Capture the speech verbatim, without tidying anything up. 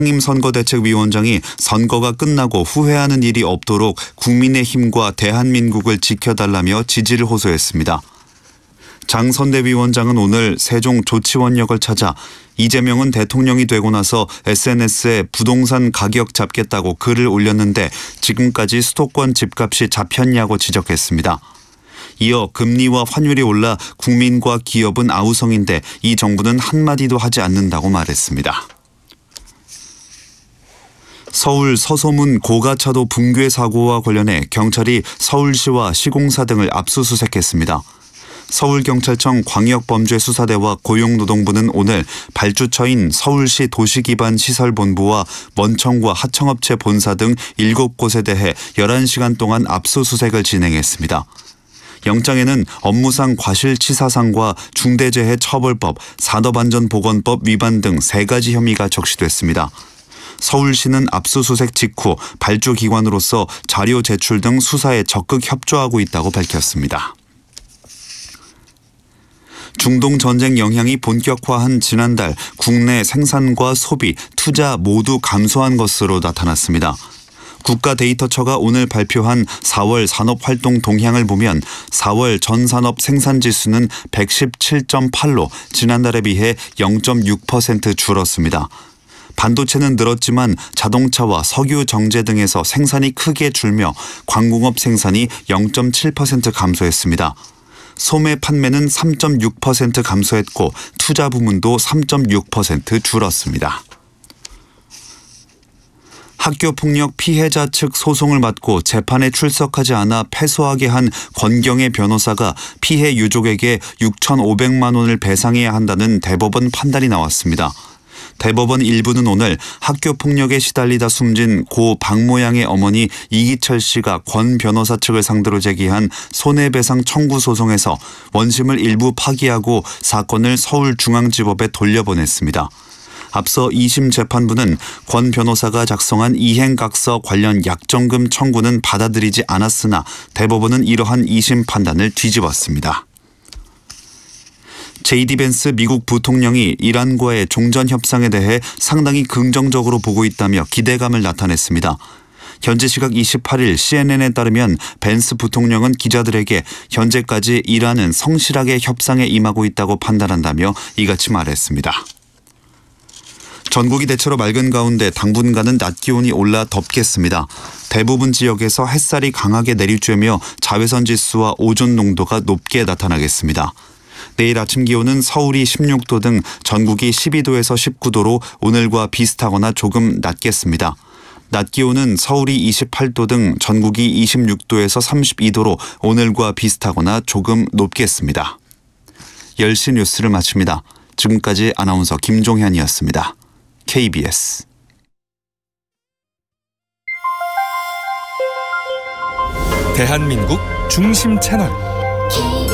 상임선거대책위원장이 선거가 끝나고 후회하는 일이 없도록 국민의힘과 대한민국을 지켜달라며 지지를 호소했습니다. 장 선대위원장은 오늘 세종 조치원역을 찾아 이재명은 대통령이 되고 나서 에스엔에스에 부동산 가격 잡겠다고 글을 올렸는데 지금까지 수도권 집값이 잡혔냐고 지적했습니다. 이어 금리와 환율이 올라 국민과 기업은 아우성인데 이 정부는 한마디도 하지 않는다고 말했습니다. 서울 서소문 고가차도 붕괴 사고와 관련해 경찰이 서울시와 시공사 등을 압수수색했습니다. 서울경찰청 광역범죄수사대와 고용노동부는 오늘 발주처인 서울시 도시기반시설본부와 원청과 하청업체 본사 등 일곱 곳에 대해 열한 시간 동안 압수수색을 진행했습니다. 영장에는 업무상 과실치사상과 중대재해처벌법, 산업안전보건법 위반 등 세 가지 혐의가 적시됐습니다. 서울시는 압수수색 직후 발주기관으로서 자료 제출 등 수사에 적극 협조하고 있다고 밝혔습니다. 중동 전쟁 영향이 본격화한 지난달 국내 생산과 소비, 투자 모두 감소한 것으로 나타났습니다. 국가데이터처가 오늘 발표한 사월 산업활동 동향을 보면 사월 전산업 생산지수는 백십칠 점 팔로 지난달에 비해 영 점 육 퍼센트 줄었습니다. 반도체는 늘었지만 자동차와 석유 정제 등에서 생산이 크게 줄며 광공업 생산이 영 점 칠 퍼센트 감소했습니다. 소매 판매는 삼 점 육 퍼센트 감소했고 투자 부문도 삼 점 육 퍼센트 줄었습니다. 학교폭력 피해자 측 소송을 맡고 재판에 출석하지 않아 패소하게 한 권경의 변호사가 피해 유족에게 육천오백만 원을 배상해야 한다는 대법원 판단이 나왔습니다. 대법원 일부는 오늘 학교폭력에 시달리다 숨진 고 박모양의 어머니 이기철 씨가 권 변호사 측을 상대로 제기한 손해배상 청구 소송에서 원심을 일부 파기하고 사건을 서울중앙지법에 돌려보냈습니다. 앞서 이심 재판부는 권 변호사가 작성한 이행각서 관련 약정금 청구는 받아들이지 않았으나 대법원은 이러한 이심 판단을 뒤집었습니다. 제이디 벤스 미국 부통령이 이란과의 종전 협상에 대해 상당히 긍정적으로 보고 있다며 기대감을 나타냈습니다. 현지 시각 이십팔 일 씨엔엔에 따르면 벤스 부통령은 기자들에게 현재까지 이란은 성실하게 협상에 임하고 있다고 판단한다며 이같이 말했습니다. 전국이 대체로 맑은 가운데 당분간은 낮 기온이 올라 덥겠습니다. 대부분 지역에서 햇살이 강하게 내리쬐며 자외선 지수와 오존 농도가 높게 나타나겠습니다. 내일 아침 기온은 서울이 십육 도 등 전국이 십이 도에서 십구 도로 오늘과 비슷하거나 조금 낮겠습니다. 낮 기온은 서울이 이십팔 도 등 전국이 이십육 도에서 삼십이 도로 오늘과 비슷하거나 조금 높겠습니다. 열 시 뉴스를 마칩니다. 지금까지 아나운서 김종현이었습니다. 케이비에스 대한민국 중심 채널